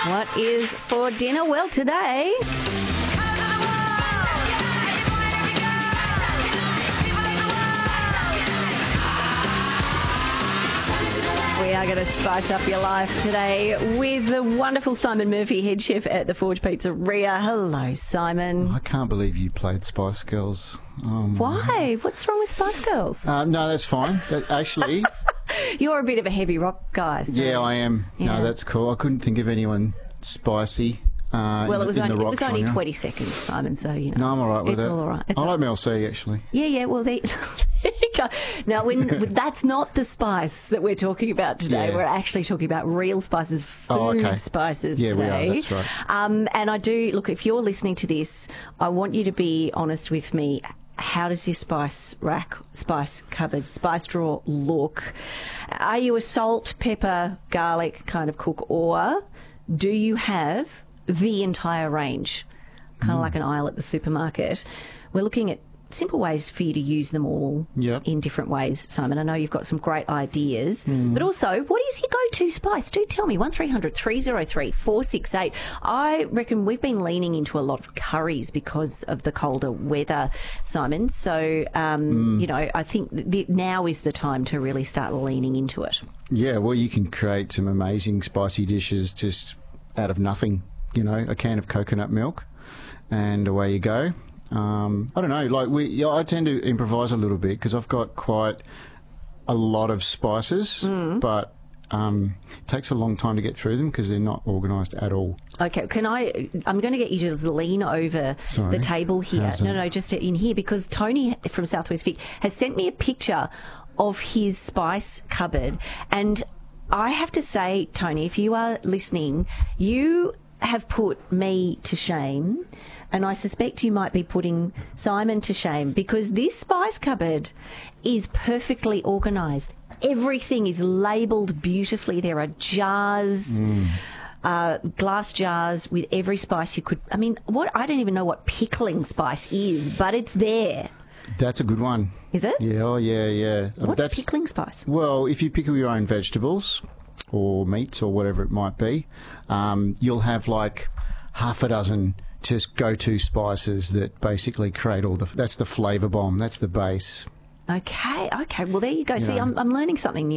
What is for dinner? Well, today... we are going to spice up your life today with the wonderful Simon Murphy, head chef at the Forge Pizzeria. Hello, Simon. I can't believe you played Spice Girls. Why? What's wrong with Spice Girls? No, that's fine. Actually... You're a bit of a heavy rock guy. So. Yeah, I am. Yeah. No, that's cool. I couldn't think of anyone spicy. Well, it was only 20 20 seconds, Simon, so, you know. No, I'm all right with it's it. All right. I like Mel C, actually. Yeah, well, there you go. Now, that's not the spice that we're talking about today. Yeah. We're actually talking about real spices, food spices today. We are, that's right. And I do, look, if you're listening to this, I want you to be honest with me. How does your spice rack, spice cupboard, spice drawer look? Are you a salt, pepper, garlic kind of cook, or do you have the entire range, kind of like an aisle at the supermarket? We're looking at simple ways for you to use them all in different ways, Simon. I know you've got some great ideas, but also, what is your go-to spice? Do tell me. 1300 303 468. I reckon we've been leaning into a lot of curries because of the colder weather, Simon. So, you know, I think now is the time to really start leaning into it. Yeah, well, you can create some amazing spicy dishes just out of nothing. You know, a can of coconut milk, and away you go. I don't know, like I tend to improvise a little bit because I've got quite a lot of spices, but it takes a long time to get through them because they're not organised at all. Okay, I'm going to get you to just lean over the table here. No, just in here, because Tony from Southwest Vic has sent me a picture of his spice cupboard, and I have to say, Tony, if you are listening, you have put me to shame, and I suspect you might be putting Simon to shame, because this spice cupboard is perfectly organised. Everything is labelled beautifully. There are jars, glass jars with every spice you could... I mean, I don't even know what pickling spice is, but it's there. That's a good one. Is it? Yeah, oh, yeah. What's pickling spice? Well, if you pickle your own vegetables or meats or whatever it might be, you'll have like half a dozen just go-to spices that basically create that's the flavour bomb, that's the base. Okay. Well, there you go. See, I'm learning something new.